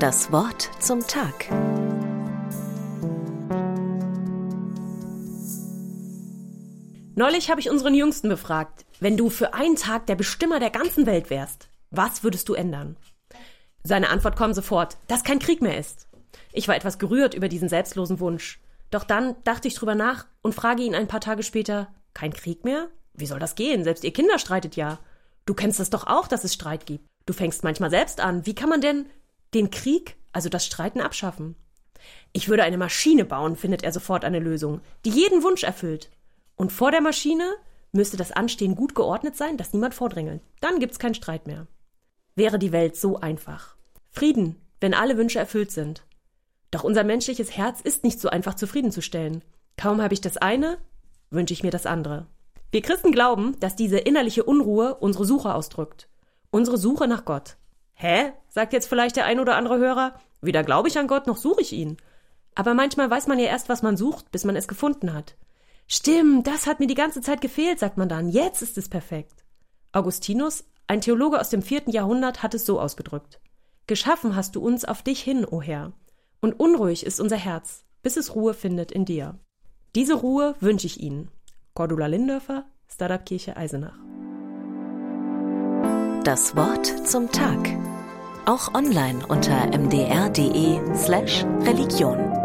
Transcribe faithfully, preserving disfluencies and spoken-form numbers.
Das Wort zum Tag. Neulich habe ich unseren Jüngsten befragt, wenn du für einen Tag der Bestimmer der ganzen Welt wärst, was würdest du ändern? Seine Antwort kommt sofort, dass kein Krieg mehr ist. Ich war etwas gerührt über diesen selbstlosen Wunsch. Doch dann dachte ich drüber nach und frage ihn ein paar Tage später, kein Krieg mehr? Wie soll das gehen? Selbst ihr Kinder streitet ja. Du kennst das doch auch, dass es Streit gibt. Du fängst manchmal selbst an. Wie kann man denn den Krieg, also das Streiten, abschaffen? Ich würde eine Maschine bauen, findet er sofort eine Lösung, die jeden Wunsch erfüllt. Und vor der Maschine müsste das Anstehen gut geordnet sein, dass niemand vordrängelt. Dann gibt's keinen Streit mehr. Wäre die Welt so einfach. Frieden, wenn alle Wünsche erfüllt sind. Doch unser menschliches Herz ist nicht so einfach zufriedenzustellen. Kaum habe ich das eine, wünsche ich mir das andere. Wir Christen glauben, dass diese innerliche Unruhe unsere Suche ausdrückt. Unsere Suche nach Gott. Hä? Sagt jetzt vielleicht der ein oder andere Hörer. Weder glaube ich an Gott, noch suche ich ihn. Aber manchmal weiß man ja erst, was man sucht, bis man es gefunden hat. Stimmt, das hat mir die ganze Zeit gefehlt, sagt man dann. Jetzt ist es perfekt. Augustinus, ein Theologe aus dem vierten Jahrhundert, hat es so ausgedrückt. Geschaffen hast du uns auf dich hin, o Herr. Und unruhig ist unser Herz, bis es Ruhe findet in dir. Diese Ruhe wünsche ich Ihnen. Cordula Lindörfer, Startup-Kirche Eisenach. Das Wort zum Tag. Auch online unter m d r punkt d e slash Religion.